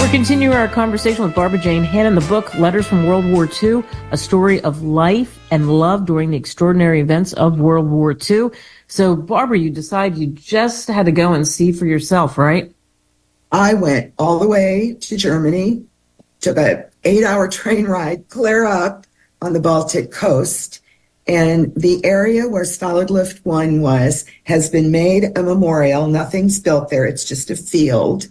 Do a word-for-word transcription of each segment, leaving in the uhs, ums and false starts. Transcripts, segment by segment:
We're continuing our conversation with Barbara Jane Hannon, the book Letters from World War Two, a story of life and love during the extraordinary events of World War Two. So, Barbara, you decided you just had to go and see for yourself, right? I went all the way to Germany, took an eight-hour train ride clear up on the Baltic coast, and the area where Stalag Luft one was has been made a memorial. Nothing's built there. It's just a field.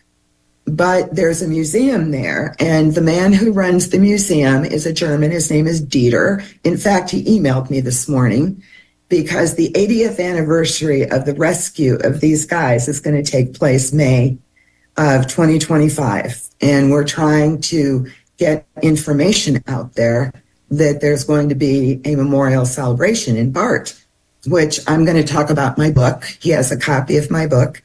But there's a museum there, and the man who runs the museum is a German. His name is Dieter. In fact, he emailed me this morning because the eightieth anniversary of the rescue of these guys is going to take place May of twenty twenty-five. And we're trying to get information out there that there's going to be a memorial celebration in Bart, which I'm going to talk about my book. He has a copy of my book.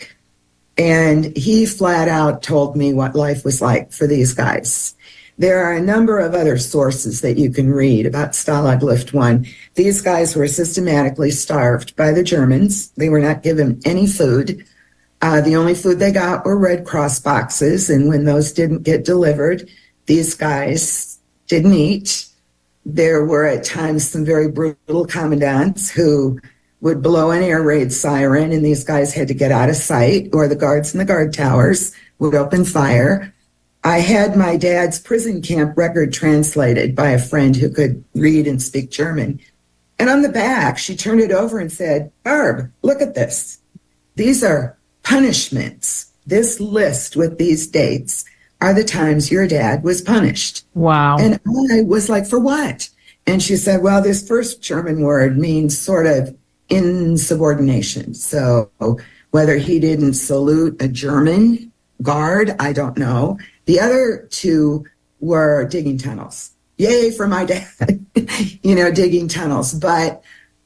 And he flat out told me what life was like for these guys. There are a number of other sources that you can read about Stalag Luft one. These guys were systematically starved by the Germans. They were not given any food. Uh, the only food they got were Red Cross boxes. And when those didn't get delivered, these guys didn't eat. There were at times some very brutal commandants who would blow an air raid siren, and these guys had to get out of sight, or the guards in the guard towers would open fire. I had my dad's prison camp record translated by a friend who could read and speak German. And on the back, she turned it over and said, "Barb, look at this. These are punishments. This list with these dates are the times your dad was punished." Wow. And I was like, "For what?" And she said, "Well, this first German word means sort of insubordination. So whether he didn't salute a German guard, I don't know. The other two were digging tunnels. Yay for my dad, you know, digging tunnels. But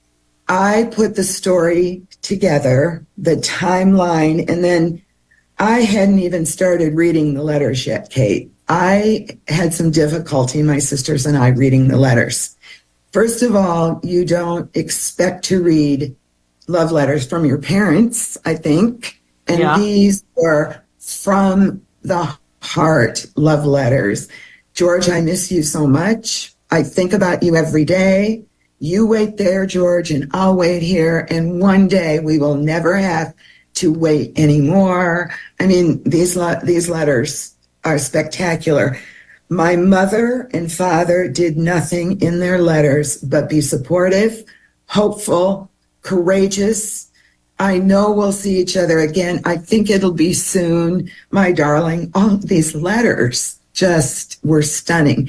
I put the story together, the timeline, and then I hadn't even started reading the letters yet, Kate. I had some difficulty, my sisters and I, reading the letters. First of all, you don't expect to read love letters from your parents, I think. And yeah. These were from the heart love letters. George, I miss you so much. I think about you every day. You wait there, George, and I'll wait here. And one day we will never have to wait anymore. I mean, these le- these letters are spectacular. My mother and father did nothing in their letters but be supportive, hopeful, courageous. I know we'll see each other again. I think it'll be soon, my darling. All of these letters just were stunning.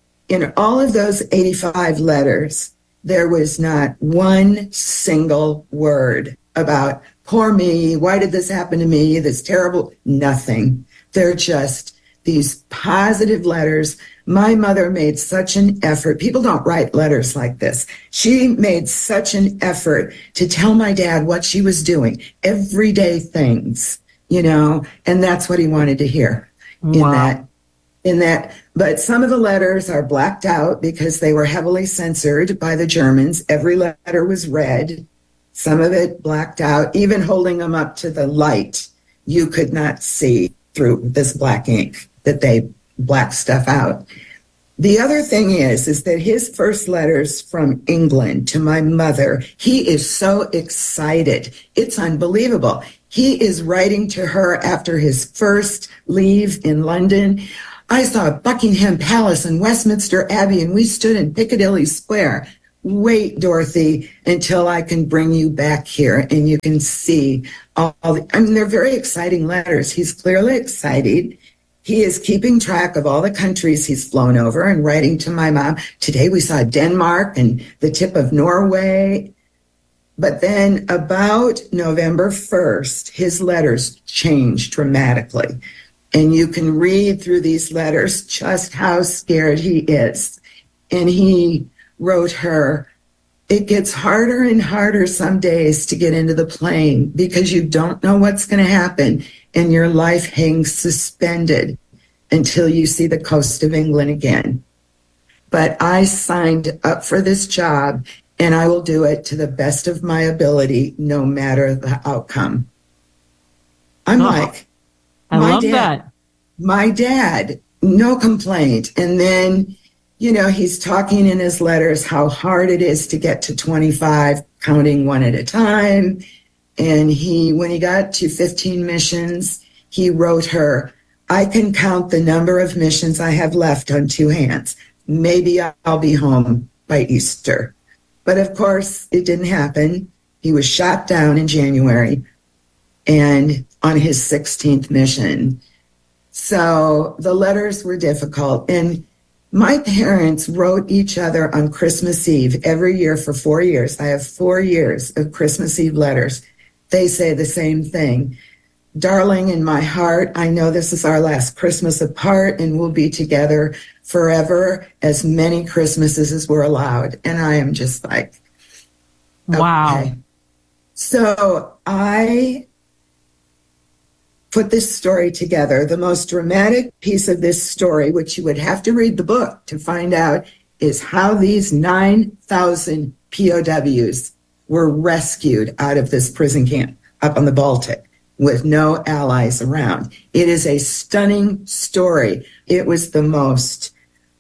In all of those eighty-five letters, there was not one single word about poor me, why did this happen to me, this terrible, nothing. They're just these positive letters. My mother made such an effort. People don't write letters like this. She made such an effort to tell my dad what she was doing, everyday things, you know, and that's what he wanted to hear. Wow. in that, in that. But some of the letters are blacked out because they were heavily censored by the Germans. Every letter was read, some of it blacked out. Even holding them up to the light, you could not see through this black ink that they black stuff out. The other thing is, is that his first letters from England to my mother, he is so excited. It's unbelievable. He is writing to her after his first leave in London. I saw Buckingham Palace and Westminster Abbey, and we stood in Piccadilly Square. Wait, Dorothy, until I can bring you back here and you can see all the, I mean, they're very exciting letters. He's clearly excited. He is keeping track of all the countries he's flown over and writing to my mom. Today we saw Denmark and the tip of Norway. But then about November first, his letters changed dramatically. And you can read through these letters just how scared he is. And he wrote her, "It gets harder and harder some days to get into the plane because you don't know what's going to happen, and your life hangs suspended until you see the coast of England again. But I signed up for this job, and I will do it to the best of my ability, no matter the outcome." I'm oh, like, I my love dad, that. my dad, no complaint. And then, you know, he's talking in his letters how hard it is to get to twenty-five, counting one at a time. And he, when he got to fifteen missions, he wrote her, I can count the number of missions I have left on two hands. Maybe I'll be home by Easter. But of course, it didn't happen. He was shot down in January and on his sixteenth mission. So the letters were difficult. And my parents wrote each other on Christmas Eve every year for four years. I have four years of Christmas Eve letters. They say the same thing. Darling, in my heart, I know this is our last Christmas apart and we'll be together forever, as many Christmases as we're allowed. And I am just like, okay. Wow. So I put this story together. The most dramatic piece of this story, which you would have to read the book to find out, is how these nine thousand P O Ws were rescued out of this prison camp up on the Baltic with no allies around. It is a stunning story. It was the most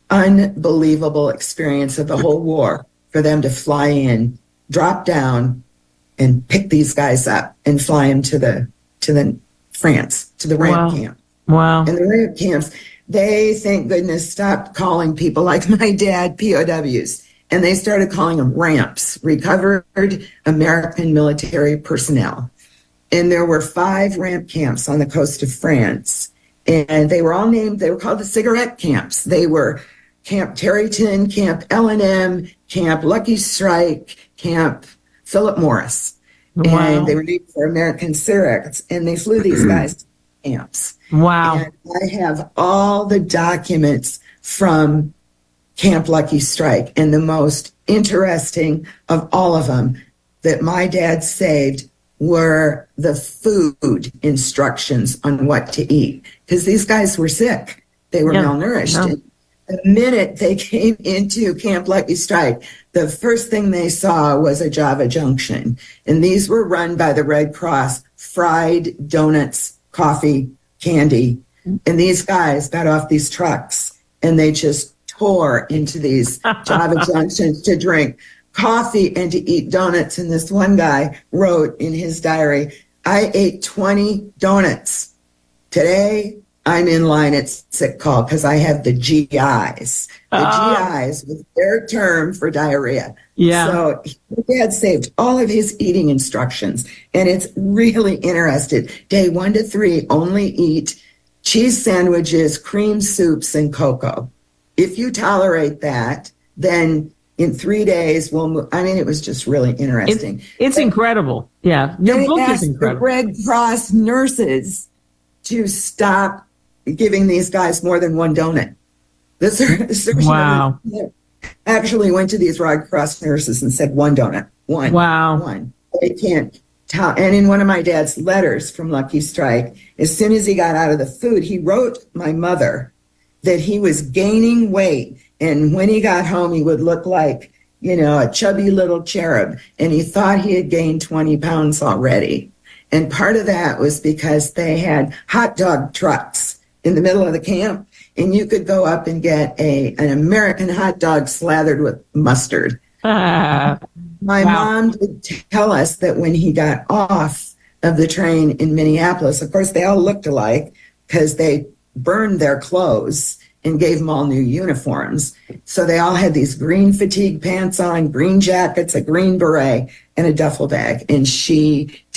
unbelievable experience of the whole war for them to fly in, drop down, and pick these guys up and fly them to the to the France, to the ramp Wow. camp. Wow. And the ramp camps, they, thank goodness, stopped calling people like my dad P O Ws. And they started calling them ramps, recovered American military personnel. And there were five ramp camps on the coast of France. And they were all named, they were called the cigarette camps. They were Camp Terryton, Camp L and M, Camp Lucky Strike, Camp Philip Morris. Wow. And they were named for American cigarettes. And they flew these guys to camps. Wow. And I have all the documents from Camp Lucky Strike. And the most interesting of all of them that my dad saved were the food instructions on what to eat. Because these guys were sick. They were Yeah. malnourished. Yeah. And the minute they came into Camp Lucky Strike, the first thing they saw was a Java Junction. And these were run by the Red Cross, fried donuts, coffee, candy. And these guys got off these trucks and they just tore into these Java Junctions to drink coffee and to eat donuts. And this one guy wrote in his diary, I ate twenty donuts. Today, I'm in line at sick call because I have the G Is. The Oh. G Is was their term for diarrhea. Yeah. So my dad saved all of his eating instructions. And it's really interesting. Day one to three, only eat cheese sandwiches, cream soups, and cocoa. If you tolerate that, then in three days we'll move. I mean, it was just really interesting. It's, it's incredible. Yeah. Your They book is asked the incredible. Red Cross nurses to stop giving these guys more than one donut. The sur- the surgeon Wow. actually went to these Red Cross nurses and said, one donut, one, Wow. one. They can't tell. And in one of my dad's letters from Lucky Strike, as soon as he got out of the food, he wrote my mother that he was gaining weight. And when he got home, he would look like, you know, a chubby little cherub. And he thought he had gained twenty pounds already. And part of that was because they had hot dog trucks in the middle of the camp. And you could go up and get a an American hot dog slathered with mustard. Ah, My Wow. mom would tell us that when he got off of the train in Minneapolis, of course, they all looked alike because they burned their clothes and gave them all new uniforms. So they all had these green fatigue pants on, green jackets, a green beret, and a duffel bag. And she